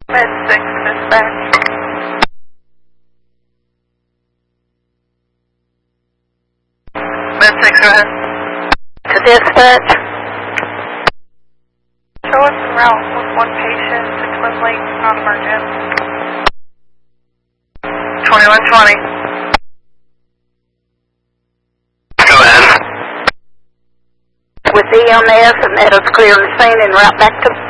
Med 6 dispatch. Med 6, go ahead. To dispatch. Show us en route with one patient, 6 Lynn Lake, non-emergent. 2120. Go ahead. With EMS and let us clear the scene and route back to